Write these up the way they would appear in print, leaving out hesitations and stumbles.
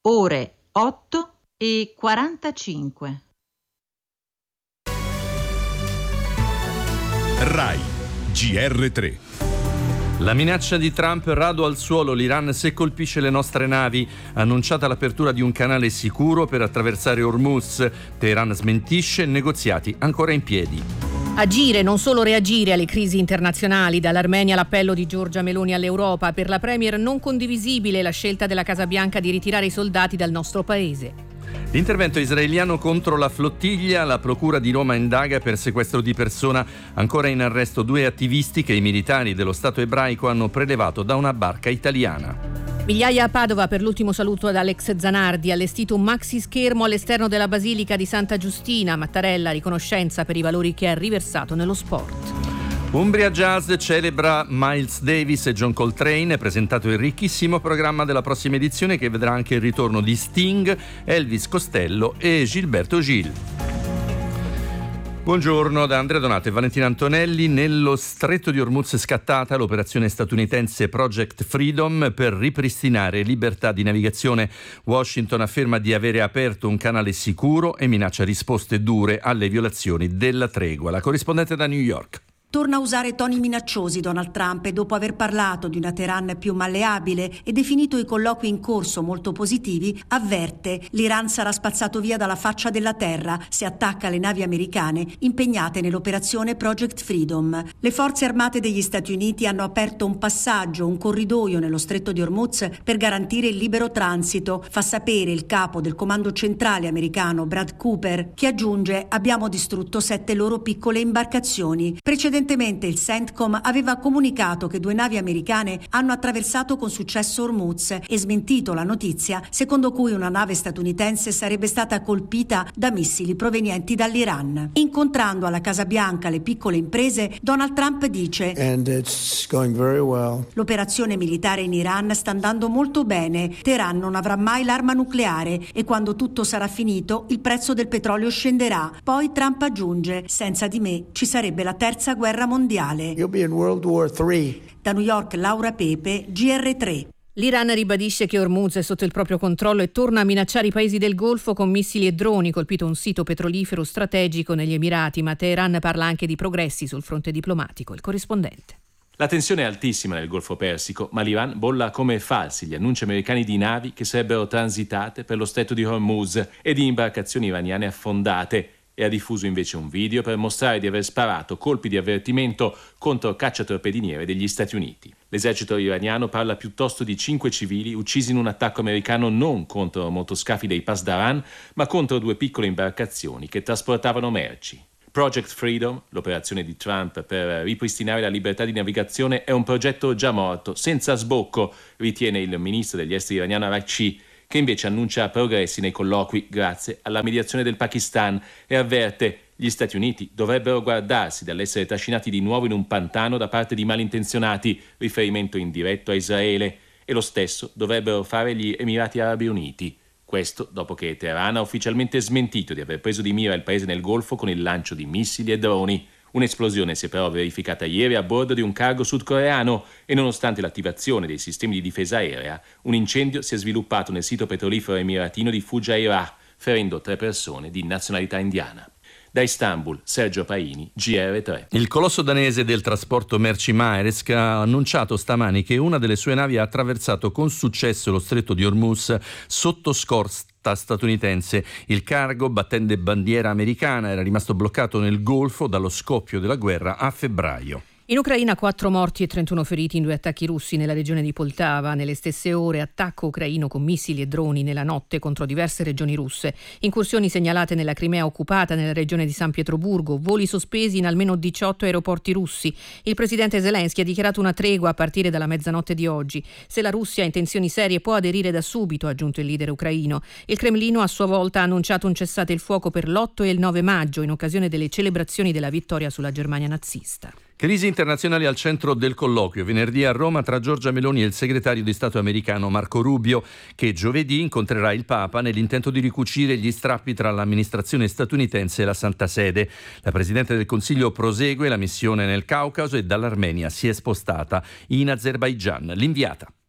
ore 8:45. Rai GR3. La minaccia di Trump: rado al suolo l'Iran se colpisce le nostre navi. Annunciata l'apertura di un canale sicuro per attraversare Hormuz. Teheran smentisce, negoziati ancora in piedi. Agire, non solo reagire alle crisi internazionali. Dall'Armenia l'appello di Giorgia Meloni all'Europa. Per la Premier non condivisibile la scelta della Casa Bianca di ritirare i soldati dal nostro paese. L'intervento israeliano contro la flottiglia. La procura di Roma indaga per sequestro di persona. Ancora in arresto 2 attivisti che i militari dello Stato ebraico hanno prelevato da una barca italiana. Migliaia a Padova per l'ultimo saluto ad Alex Zanardi. Allestito un maxi schermo all'esterno della Basilica di Santa Giustina. Mattarella, riconoscenza per i valori che ha riversato nello sport. Umbria Jazz celebra Miles Davis e John Coltrane. È presentato il ricchissimo programma della prossima edizione, che vedrà anche il ritorno di Sting, Elvis Costello e Gilberto Gil. Buongiorno da Andrea Donato e Valentina Antonelli. Nello stretto di Hormuz è scattata l'operazione statunitense Project Freedom per ripristinare libertà di navigazione. Washington afferma di avere aperto un canale sicuro e minaccia risposte dure alle violazioni della tregua. La corrispondente da New York. Torna a usare toni minacciosi Donald Trump e dopo aver parlato di una Teheran più malleabile e definito i colloqui in corso molto positivi, avverte: l'Iran sarà spazzato via dalla faccia della terra se attacca le navi americane impegnate nell'operazione Project Freedom. Le forze armate degli Stati Uniti hanno aperto un passaggio, un corridoio nello stretto di Hormuz per garantire il libero transito, fa sapere il capo del comando centrale americano Brad Cooper, che aggiunge: abbiamo distrutto 7 loro piccole imbarcazioni. Precedentemente il CENTCOM aveva comunicato che 2 navi americane hanno attraversato con successo Hormuz e smentito la notizia secondo cui una nave statunitense sarebbe stata colpita da missili provenienti dall'Iran. Incontrando alla Casa Bianca le piccole imprese, Donald Trump dice: And it's going very well. L'operazione militare in Iran sta andando molto bene. Teheran non avrà mai l'arma nucleare e quando tutto sarà finito il prezzo del petrolio scenderà. Poi Trump aggiunge: senza di me ci sarebbe la terza guerra mondiale. You'll be in World War III. Da New York, Laura Pepe, GR3. L'Iran ribadisce che Hormuz è sotto il proprio controllo e torna a minacciare i paesi del Golfo con missili e droni. Colpito un sito petrolifero strategico negli Emirati, ma Teheran parla anche di progressi sul fronte diplomatico. Il corrispondente. La tensione è altissima nel Golfo Persico, ma l'Iran bolla come falsi gli annunci americani di navi che sarebbero transitate per lo stretto di Hormuz e di imbarcazioni iraniane affondate, e ha diffuso invece un video per mostrare di aver sparato colpi di avvertimento contro cacciatorpediniere degli Stati Uniti. L'esercito iraniano parla piuttosto di 5 civili uccisi in un attacco americano non contro motoscafi dei Pasdaran, ma contro 2 piccole imbarcazioni che trasportavano merci. Project Freedom, l'operazione di Trump per ripristinare la libertà di navigazione, è un progetto già morto, senza sbocco, ritiene il ministro degli esteri iraniano Araghchi, che invece annuncia progressi nei colloqui grazie alla mediazione del Pakistan e avverte: gli Stati Uniti dovrebbero guardarsi dall'essere trascinati di nuovo in un pantano da parte di malintenzionati, riferimento indiretto a Israele, e lo stesso dovrebbero fare gli Emirati Arabi Uniti. Questo dopo che Teheran ha ufficialmente smentito di aver preso di mira il paese nel Golfo con il lancio di missili e droni. Un'esplosione si è però verificata ieri a bordo di un cargo sudcoreano e nonostante l'attivazione dei sistemi di difesa aerea, un incendio si è sviluppato nel sito petrolifero emiratino di Fujairah, ferendo 3 persone di nazionalità indiana. Da Istanbul, Sergio Paini, GR3. Il colosso danese del trasporto merci Maersk ha annunciato stamani che una delle sue navi ha attraversato con successo lo stretto di Hormuz sotto scorta statunitense. Il cargo, battente bandiera americana, era rimasto bloccato nel Golfo dallo scoppio della guerra a febbraio. In Ucraina 4 morti e 31 feriti in 2 attacchi russi nella regione di Poltava. Nelle stesse ore attacco ucraino con missili e droni nella notte contro diverse regioni russe. Incursioni segnalate nella Crimea occupata, nella regione di San Pietroburgo. Voli sospesi in almeno 18 aeroporti russi. Il presidente Zelensky ha dichiarato una tregua a partire dalla mezzanotte di oggi. Se la Russia ha intenzioni serie può aderire da subito, ha aggiunto il leader ucraino. Il Cremlino a sua volta ha annunciato un cessate il fuoco per l'8 e il 9 maggio in occasione delle celebrazioni della vittoria sulla Germania nazista. Crisi internazionali al centro del colloquio. Venerdì a Roma tra Giorgia Meloni e il segretario di Stato americano Marco Rubio, che giovedì incontrerà il Papa nell'intento di ricucire gli strappi tra l'amministrazione statunitense e la Santa Sede. La Presidente del Consiglio prosegue la missione nel Caucaso e dall'Armenia si è spostata in Azerbaigian. L'inviata.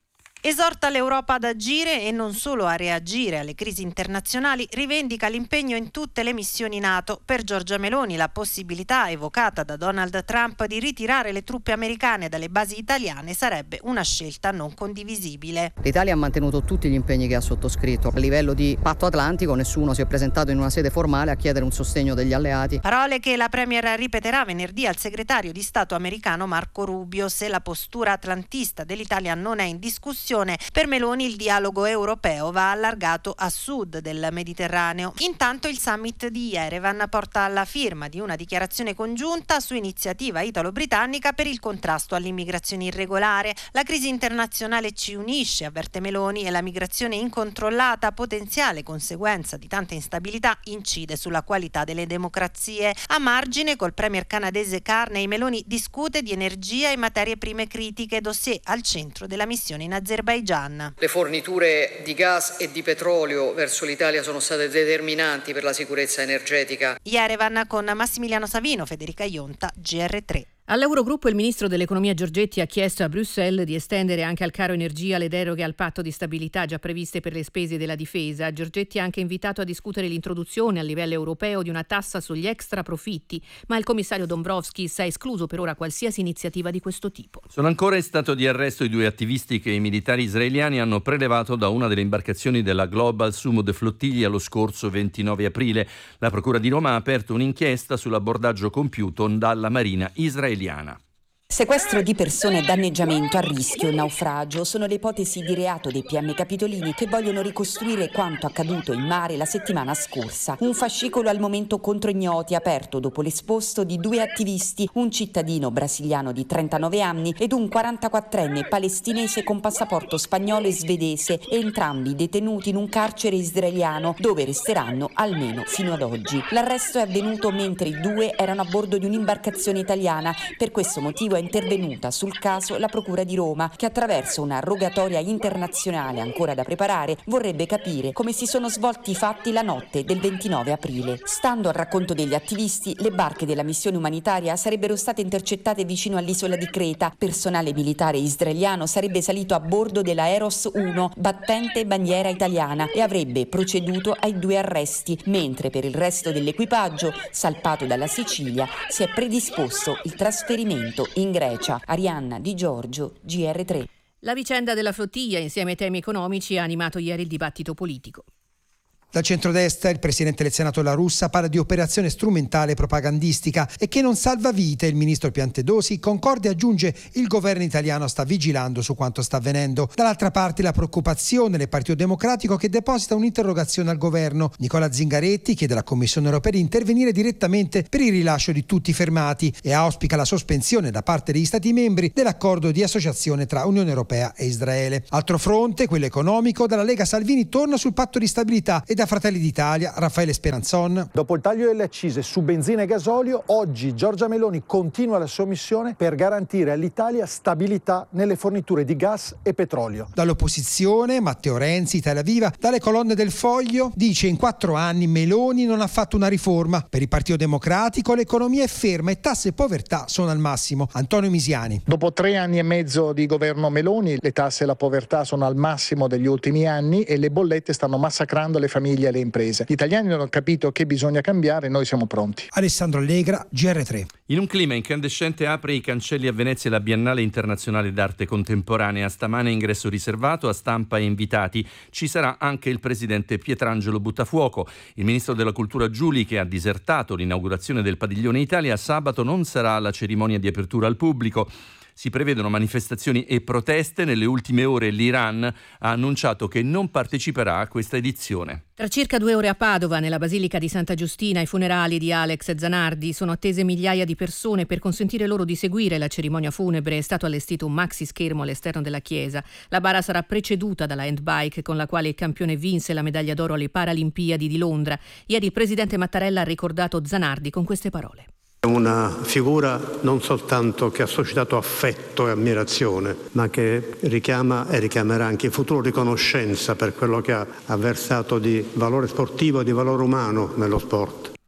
Esorta l'Europa ad agire e non solo a reagire alle crisi internazionali, rivendica l'impegno in tutte le missioni NATO. Per Giorgia Meloni la possibilità evocata da Donald Trump di ritirare le truppe americane dalle basi italiane sarebbe una scelta non condivisibile. L'Italia ha mantenuto tutti gli impegni che ha sottoscritto. A livello di patto atlantico nessuno si è presentato in una sede formale a chiedere un sostegno degli alleati. Parole che la Premier ripeterà venerdì al segretario di Stato americano Marco Rubio. Se la postura atlantista dell'Italia non è in discussione, per Meloni il dialogo europeo va allargato a sud del Mediterraneo. Intanto il summit di Yerevan porta alla firma di una dichiarazione congiunta su iniziativa italo-britannica per il contrasto all'immigrazione irregolare. La crisi internazionale ci unisce, avverte Meloni, e la migrazione incontrollata, potenziale conseguenza di tanta instabilità, incide sulla qualità delle democrazie. A margine, col premier canadese Carney, Meloni discute di energia e materie prime critiche, dossier al centro della missione in Azerbaigian. Le forniture di gas e di petrolio verso l'Italia sono state determinanti per la sicurezza energetica. Yerevan con Massimiliano Savino, Federica Ionta, GR3. All'Eurogruppo il ministro dell'Economia Giorgetti ha chiesto a Bruxelles di estendere anche al caro energia le deroghe al patto di stabilità già previste per le spese della difesa. Giorgetti ha anche invitato a discutere l'introduzione a livello europeo di una tassa sugli extra profitti, ma il commissario Dombrovskis ha escluso per ora qualsiasi iniziativa di questo tipo. Sono ancora in stato di arresto i 2 attivisti che i militari israeliani hanno prelevato da una delle imbarcazioni della Global Sumud Flottiglia lo scorso 29 aprile. La Procura di Roma ha aperto un'inchiesta sull'abbordaggio compiuto dalla Marina israeliana. Sequestro di persone e danneggiamento a rischio e naufragio sono le ipotesi di reato dei PM Capitolini che vogliono ricostruire quanto accaduto in mare la settimana scorsa. Un fascicolo al momento contro ignoti aperto dopo l'esposto di 2 attivisti, un cittadino brasiliano di 39 anni ed un 44enne palestinese con passaporto spagnolo e svedese, entrambi detenuti in un carcere israeliano dove resteranno almeno fino ad oggi. L'arresto è avvenuto mentre i 2 erano a bordo di un'imbarcazione italiana. Per questo motivo è intervenuta sul caso la Procura di Roma, che attraverso una rogatoria internazionale ancora da preparare vorrebbe capire come si sono svolti i fatti la notte del 29 aprile. Stando al racconto degli attivisti, le barche della missione umanitaria sarebbero state intercettate vicino all'isola di Creta. Personale militare israeliano sarebbe salito a bordo della Eros 1, battente bandiera italiana, e avrebbe proceduto ai 2 arresti, mentre per il resto dell'equipaggio, salpato dalla Sicilia, si è predisposto il trasferimento in Grecia. Arianna Di Giorgio, GR3. La vicenda della flottiglia, insieme ai temi economici, ha animato ieri il dibattito politico. Dal centrodestra il presidente del Senato La Russa parla di operazione strumentale propagandistica e che non salva vite. Il ministro Piantedosi concorde e aggiunge: il governo italiano sta vigilando su quanto sta avvenendo. Dall'altra parte la preoccupazione del Partito Democratico, che deposita un'interrogazione al governo. Nicola Zingaretti chiede alla Commissione europea di intervenire direttamente per il rilascio di tutti i fermati e auspica la sospensione da parte degli Stati membri dell'accordo di associazione tra Unione Europea e Israele. Altro fronte, quello economico. Dalla Lega Salvini torna sul patto di stabilità e da Fratelli d'Italia Raffaele Speranzon. Dopo il taglio delle accise su benzina e gasolio, oggi Giorgia Meloni continua la sua missione per garantire all'Italia stabilità nelle forniture di gas e petrolio. Dall'opposizione Matteo Renzi, Italia Viva, dalle colonne del Foglio, dice: in 4 anni Meloni non ha fatto una riforma. Per il Partito Democratico l'economia è ferma e tasse e povertà sono al massimo. Antonio Misiani. Dopo 3 anni e mezzo di governo Meloni, le tasse e la povertà sono al massimo degli ultimi anni e le bollette stanno massacrando le famiglie e le imprese. Gli italiani hanno capito che bisogna cambiare e noi siamo pronti. Alessandro Allegra, GR3. In un clima incandescente apre i cancelli a Venezia la Biennale Internazionale d'Arte Contemporanea. Stamane ingresso riservato a stampa e invitati. Ci sarà anche il presidente Pietrangelo Buttafuoco. Il ministro della Cultura Giuli, che ha disertato l'inaugurazione del Padiglione Italia, sabato non sarà la cerimonia di apertura al pubblico. Si prevedono manifestazioni e proteste. Nelle ultime ore l'Iran ha annunciato che non parteciperà a questa edizione. Tra circa 2 ore a Padova, nella Basilica di Santa Giustina, i funerali di Alex Zanardi. Sono attese migliaia di persone. Per consentire loro di seguire la cerimonia funebre è stato allestito un maxi schermo all'esterno della chiesa. La bara sarà preceduta dalla handbike con la quale il campione vinse la medaglia d'oro alle Paralimpiadi di Londra. Ieri il presidente Mattarella ha ricordato Zanardi con queste parole. È una figura non soltanto che ha suscitato affetto e ammirazione, ma che richiama e richiamerà anche in futuro riconoscenza per quello che ha versato di valore sportivo e di valore umano nello sport.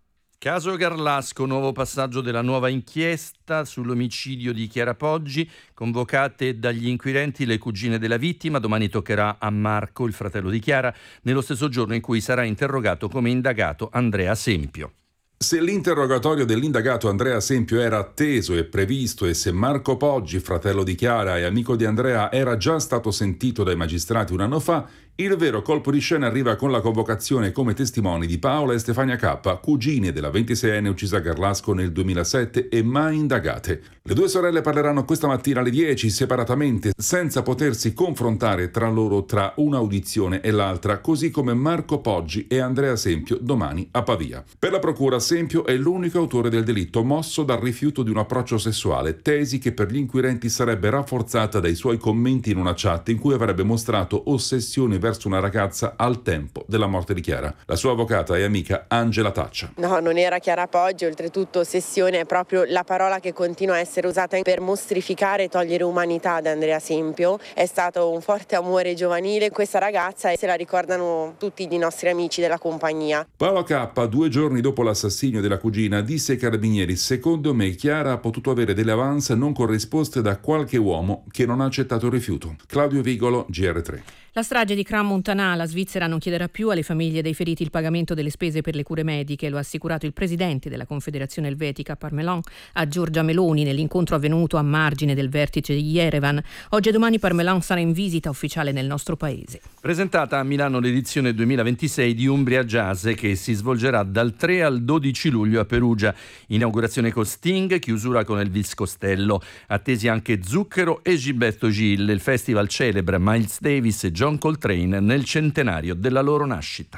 Caso Garlasco, nuovo passaggio della nuova inchiesta sull'omicidio di Chiara Poggi. Convocate dagli inquirenti le cugine della vittima. Domani toccherà a Marco, il fratello di Chiara, nello stesso giorno in cui sarà interrogato come indagato Andrea Sempio. Se l'interrogatorio dell'indagato Andrea Sempio era atteso e previsto e se Marco Poggi, fratello di Chiara e amico di Andrea, era già stato sentito dai magistrati un anno fa, il vero colpo di scena arriva con la convocazione come testimoni di Paola e Stefania K, cugine della 26enne uccisa a Garlasco nel 2007 e mai indagate. Le due sorelle parleranno questa mattina alle 10 separatamente, senza potersi confrontare tra loro tra un'audizione e l'altra, così come Marco Poggi e Andrea Sempio domani a Pavia. Per la procura Sempio è l'unico autore del delitto, mosso dal rifiuto di un approccio sessuale, tesi che per gli inquirenti sarebbe rafforzata dai suoi commenti in una chat in cui avrebbe mostrato ossessioni verso una ragazza al tempo della morte di Chiara. La sua avvocata e amica Angela Taccia. No, non era Chiara Poggi, oltretutto ossessione è proprio la parola che continua a essere usata per mostrificare e togliere umanità ad Andrea Sempio. È stato un forte amore giovanile questa ragazza e se la ricordano tutti i nostri amici della compagnia. Paola K, 2 giorni dopo l'assassinio della cugina, disse ai carabinieri: secondo me Chiara ha potuto avere delle avance non corrisposte da qualche uomo che non ha accettato il rifiuto. Claudio Vigolo, GR3. La strage di Crans-Montana, la Svizzera non chiederà più alle famiglie dei feriti il pagamento delle spese per le cure mediche, lo ha assicurato il presidente della Confederazione Elvetica Parmelin a Giorgia Meloni nell'incontro avvenuto a margine del vertice di Yerevan. Oggi e domani Parmelin sarà in visita ufficiale nel nostro paese. Presentata a Milano l'edizione 2026 di Umbria Jazz, che si svolgerà dal 3 al 12 luglio a Perugia. Inaugurazione con Sting, chiusura con Elvis Costello. Attesi anche Zucchero e Gilberto Gil. Il festival celebra Miles Davis e John Coltrane nel centenario della loro nascita.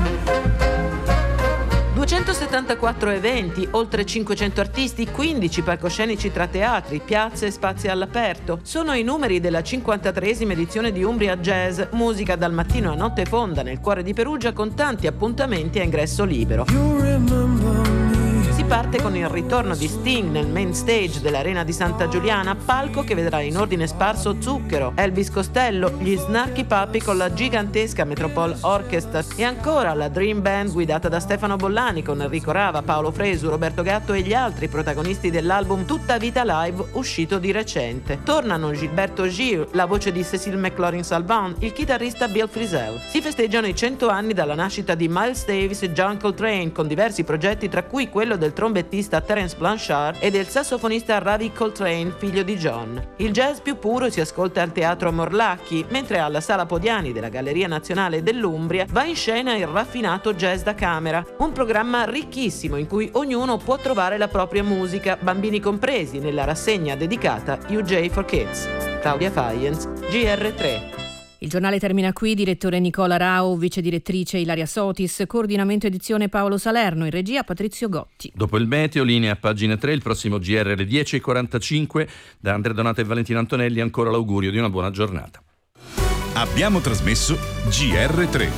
274 eventi, oltre 500 artisti, 15 palcoscenici tra teatri, piazze e spazi all'aperto. Sono i numeri della 53esima edizione di Umbria Jazz, musica dal mattino a notte fonda nel cuore di Perugia con tanti appuntamenti a ingresso libero. Si parte con il ritorno di Sting nel main stage dell'Arena di Santa Giuliana, palco che vedrà in ordine sparso Zucchero, Elvis Costello, gli Snarky Puppy con la gigantesca Metropole Orchestra e ancora la Dream Band guidata da Stefano Bollani con Enrico Rava, Paolo Fresu, Roberto Gatto e gli altri protagonisti dell'album Tutta Vita Live uscito di recente. Tornano Gilberto Gil, la voce di Cécile McLaurin-Salvant, il chitarrista Bill Frisell. Si festeggiano i 100 anni dalla nascita di Miles Davis e John Coltrane con diversi progetti tra cui quello del trombettista Terence Blanchard e del sassofonista Ravi Coltrane, figlio di John. Il jazz più puro si ascolta al Teatro Morlacchi, mentre alla Sala Podiani della Galleria Nazionale dell'Umbria va in scena il raffinato jazz da camera, un programma ricchissimo in cui ognuno può trovare la propria musica, bambini compresi, nella rassegna dedicata UJ for Kids. Claudia Faiens, GR3. Il giornale termina qui, direttore Nicola Rao, vice direttrice Ilaria Sotis, coordinamento edizione Paolo Salerno, in regia Patrizio Gotti. Dopo il meteo, linea a pagina 3, il prossimo GR alle 10:45. Da Andrea Donato e Valentina Antonelli ancora l'augurio di una buona giornata. Abbiamo trasmesso GR3.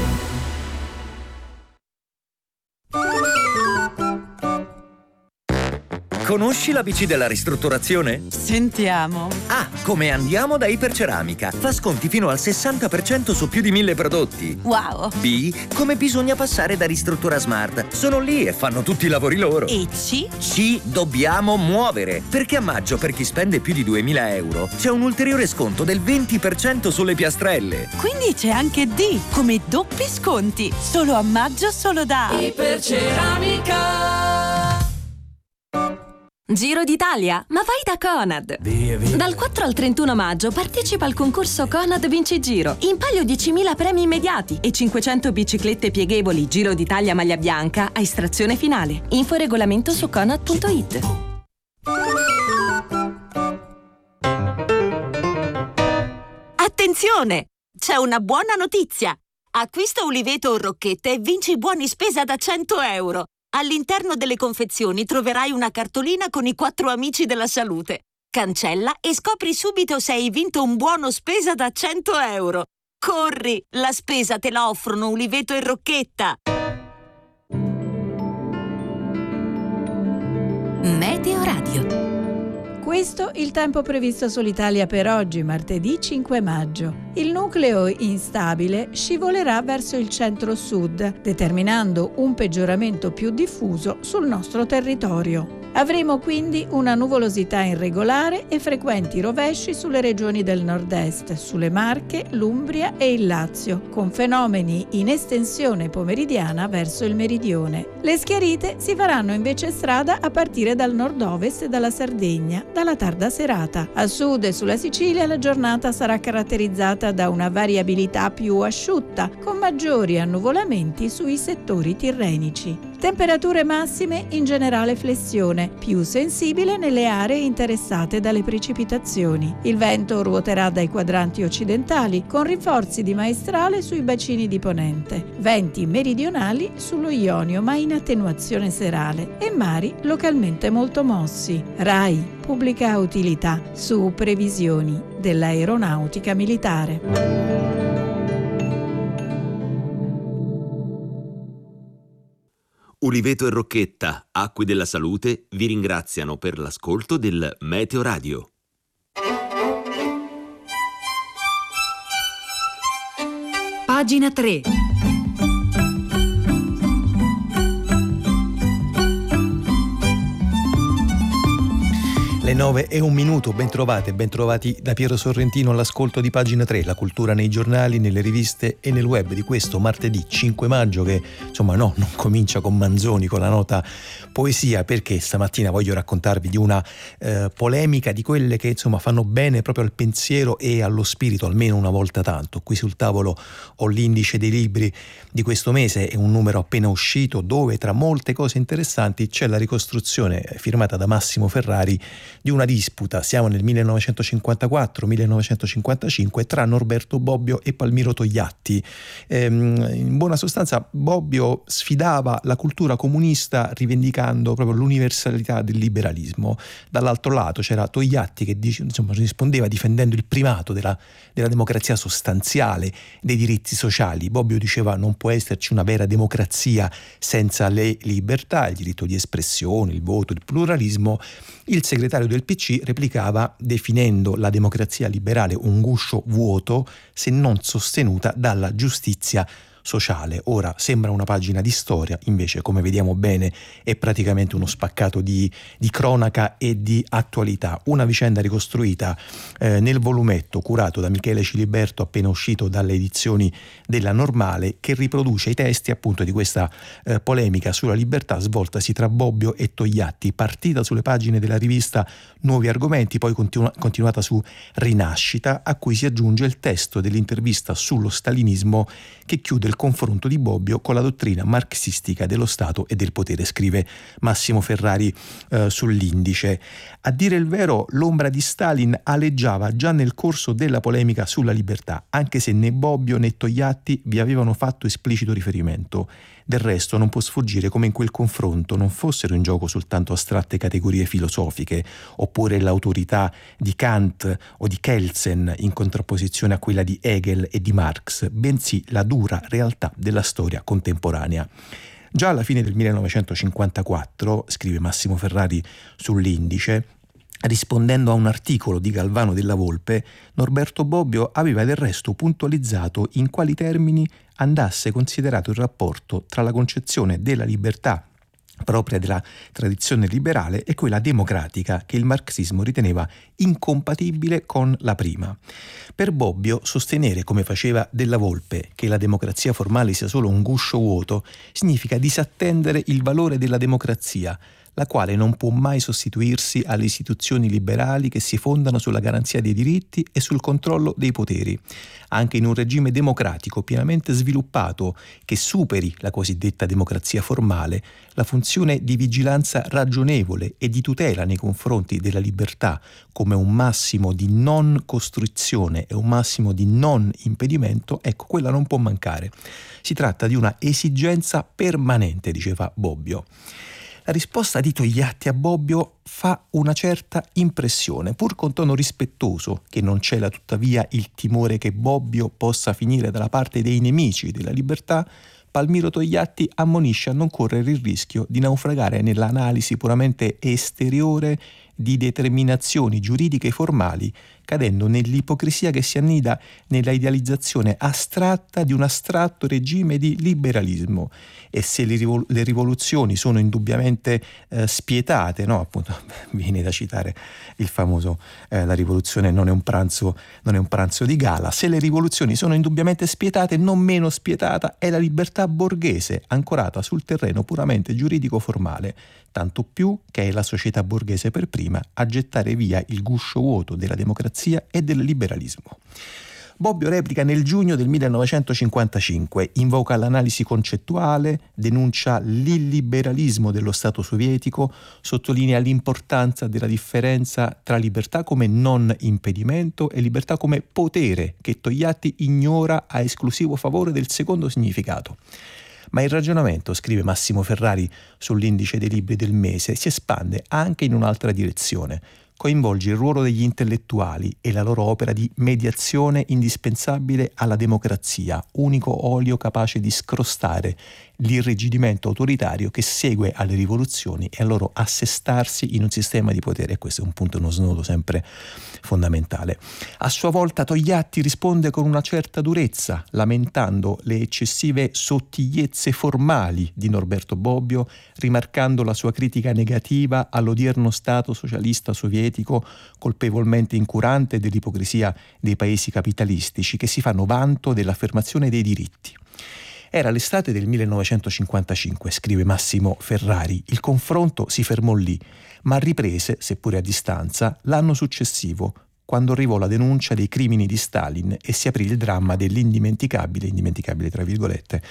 Conosci la BC della ristrutturazione? Sentiamo. A. Come andiamo da Iperceramica. Fa sconti fino al 60% su più di 1000 prodotti. Wow. B. Come bisogna passare da Ristruttura Smart. Sono lì e fanno tutti i lavori loro. E C? C. Dobbiamo muovere. Perché a maggio, per chi spende più di 2000 euro, c'è un ulteriore sconto del 20% sulle piastrelle. Quindi c'è anche D. Come doppi sconti. Solo a maggio, solo da Iperceramica. Giro d'Italia, ma vai da Conad. Via. Dal 4 al 31 maggio partecipa al concorso Conad Vinci Giro. In palio 10.000 premi immediati e 500 biciclette pieghevoli Giro d'Italia maglia bianca a estrazione finale. Info e regolamento su conad.it. Attenzione! C'è una buona notizia! Acquista Uliveto o Rocchette e vinci buoni spesa da 100 euro. All'interno delle confezioni troverai una cartolina con i 4 amici della salute. Cancella e scopri subito se hai vinto un buono spesa da 100 euro. Corri! La spesa te la offrono Uliveto e Rocchetta. Meteo Radio. Questo il tempo previsto sull'Italia per oggi, martedì 5 maggio. Il nucleo instabile scivolerà verso il centro-sud, determinando un peggioramento più diffuso sul nostro territorio. Avremo quindi una nuvolosità irregolare e frequenti rovesci sulle regioni del nord-est, sulle Marche, l'Umbria e il Lazio, con fenomeni in estensione pomeridiana verso il meridione. Le schiarite si faranno invece strada a partire dal nord-ovest e dalla Sardegna, dalla tarda serata. A sud e sulla Sicilia la giornata sarà caratterizzata da una variabilità più asciutta, con maggiori annuvolamenti sui settori tirrenici. Temperature massime in generale flessione, più sensibile nelle aree interessate dalle precipitazioni. Il vento ruoterà dai quadranti occidentali con rinforzi di maestrale sui bacini di ponente, venti meridionali sullo Ionio ma in attenuazione serale e mari localmente molto mossi. RAI, pubblica utilità, su previsioni dell'aeronautica militare. Uliveto e Rocchetta, Acque della Salute, vi ringraziano per l'ascolto del Meteo Radio. Pagina 3. Le 9:01, bentrovati da Piero Sorrentino all'ascolto di Pagina 3, la cultura nei giornali, nelle riviste e nel web di questo martedì 5 maggio che non comincia con Manzoni, con la nota poesia, perché stamattina voglio raccontarvi di una polemica di quelle che fanno bene proprio al pensiero e allo spirito, almeno una volta tanto. Qui sul tavolo ho l'indice dei libri di questo mese, è un numero appena uscito dove tra molte cose interessanti c'è la ricostruzione firmata da Massimo Ferrari di una disputa, siamo nel 1954-1955, tra Norberto Bobbio e Palmiro Togliatti. In buona sostanza Bobbio sfidava la cultura comunista rivendicando proprio l'universalità del liberalismo. Dall'altro lato c'era Togliatti che rispondeva difendendo il primato della democrazia sostanziale, dei diritti sociali. Bobbio diceva non può esserci una vera democrazia senza le libertà, il diritto di espressione, il voto, il pluralismo. Il segretario del PC replicava definendo la democrazia liberale un guscio vuoto se non sostenuta dalla giustizia sociale. Ora sembra una pagina di storia, invece come vediamo bene è praticamente uno spaccato di cronaca e di attualità, una vicenda ricostruita nel volumetto curato da Michele Ciliberto appena uscito dalle edizioni della Normale, che riproduce i testi appunto di questa polemica sulla libertà svoltasi tra Bobbio e Togliatti, partita sulle pagine della rivista Nuovi Argomenti, poi continuata su Rinascita, a cui si aggiunge il testo dell'intervista sullo stalinismo che chiude il confronto di Bobbio con la dottrina marxistica dello Stato e del potere, scrive Massimo Ferrari sull'indice. A dire il vero, l'ombra di Stalin aleggiava già nel corso della polemica sulla libertà, anche se né Bobbio né Togliatti vi avevano fatto esplicito riferimento. Del resto non può sfuggire come in quel confronto non fossero in gioco soltanto astratte categorie filosofiche, oppure l'autorità di Kant o di Kelsen in contrapposizione a quella di Hegel e di Marx, bensì la dura realtà della storia contemporanea. Già alla fine del 1954, scrive Massimo Ferrari sull'indice, rispondendo a un articolo di Galvano Della Volpe, Norberto Bobbio aveva del resto puntualizzato in quali termini andasse considerato il rapporto tra la concezione della libertà propria della tradizione liberale e quella democratica che il marxismo riteneva incompatibile con la prima. Per Bobbio sostenere, come faceva Della Volpe, che la democrazia formale sia solo un guscio vuoto significa disattendere il valore della democrazia, la quale non può mai sostituirsi alle istituzioni liberali che si fondano sulla garanzia dei diritti e sul controllo dei poteri. Anche in un regime democratico pienamente sviluppato che superi la cosiddetta democrazia formale, la funzione di vigilanza ragionevole e di tutela nei confronti della libertà come un massimo di non costrizione e un massimo di non impedimento, ecco, quella non può mancare. Si tratta di una esigenza permanente, diceva Bobbio. La risposta di Togliatti a Bobbio fa una certa impressione, pur con tono rispettoso, che non cela tuttavia il timore che Bobbio possa finire dalla parte dei nemici della libertà. Palmiro Togliatti ammonisce a non correre il rischio di naufragare nell'analisi puramente esteriore di determinazioni giuridiche formali, cadendo nell'ipocrisia che si annida nella idealizzazione astratta di un astratto regime di liberalismo. E se le rivoluzioni sono indubbiamente spietate, no? Appunto, viene da citare il famoso la rivoluzione non è un pranzo di gala. Se le rivoluzioni sono indubbiamente spietate, non meno spietata è la libertà borghese, ancorata sul terreno puramente giuridico-formale, tanto più che è la società borghese per prima a gettare via il guscio vuoto della democrazia e del liberalismo. Bobbio replica nel giugno del 1955, invoca l'analisi concettuale, denuncia l'illiberalismo dello Stato sovietico, sottolinea l'importanza della differenza tra libertà come non impedimento e libertà come potere, che Togliatti ignora a esclusivo favore del secondo significato. Ma il ragionamento, scrive Massimo Ferrari sull'indice dei libri del mese, si espande anche in un'altra direzione. Coinvolge il ruolo degli intellettuali e la loro opera di mediazione indispensabile alla democrazia, unico olio capace di scrostare l'irrigidimento autoritario che segue alle rivoluzioni e al loro assestarsi in un sistema di potere. E questo è un punto, uno snodo sempre fondamentale. A sua volta Togliatti risponde con una certa durezza, lamentando le eccessive sottigliezze formali di Norberto Bobbio, rimarcando la sua critica negativa all'odierno Stato socialista sovietico, colpevolmente incurante dell'ipocrisia dei paesi capitalistici che si fanno vanto dell'affermazione dei diritti. Era l'estate del 1955, scrive Massimo Ferrari. Il confronto si fermò lì, ma riprese, seppure a distanza, l'anno successivo, quando arrivò la denuncia dei crimini di Stalin e si aprì il dramma indimenticabile tra virgolette,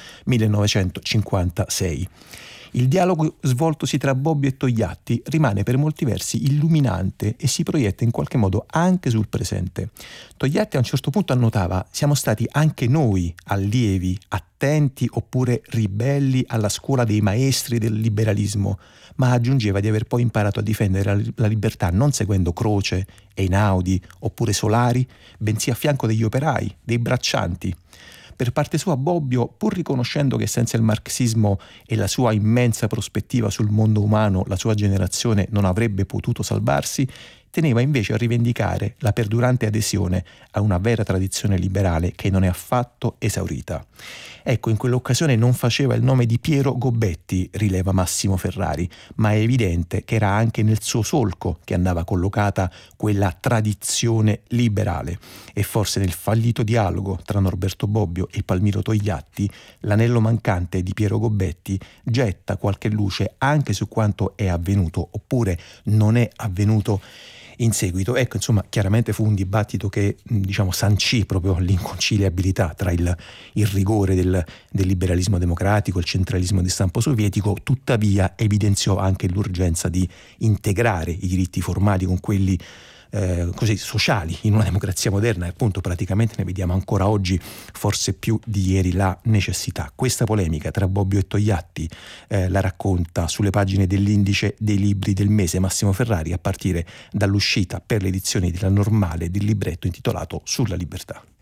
1956. Il dialogo svoltosi tra Bobbio e Togliatti rimane per molti versi illuminante e si proietta in qualche modo anche sul presente. Togliatti a un certo punto annotava: siamo stati anche noi allievi, attenti oppure ribelli alla scuola dei maestri del liberalismo, ma aggiungeva di aver poi imparato a difendere la libertà non seguendo Croce, Einaudi oppure Solari, bensì a fianco degli operai, dei braccianti. Per parte sua Bobbio, pur riconoscendo che senza il marxismo e la sua immensa prospettiva sul mondo umano la sua generazione non avrebbe potuto salvarsi, teneva invece a rivendicare la perdurante adesione a una vera tradizione liberale che non è affatto esaurita. Ecco, in quell'occasione non faceva il nome di Piero Gobetti, rileva Massimo Ferrari, ma è evidente che era anche nel suo solco che andava collocata quella tradizione liberale. E forse nel fallito dialogo tra Norberto Bobbio e Palmiro Togliatti, l'anello mancante di Piero Gobetti getta qualche luce anche su quanto è avvenuto oppure non è avvenuto in seguito. Ecco, insomma, chiaramente fu un dibattito che sancì proprio l'inconciliabilità tra il rigore del liberalismo democratico, il centralismo di stampo sovietico, tuttavia evidenziò anche l'urgenza di integrare i diritti formali con quelli così sociali in una democrazia moderna, e appunto praticamente ne vediamo ancora oggi, forse più di ieri, la necessità. Questa polemica tra Bobbio e Togliatti la racconta sulle pagine dell'indice dei libri del mese Massimo Ferrari, a partire dall'uscita per le edizioni della Normale del libretto intitolato Sulla libertà.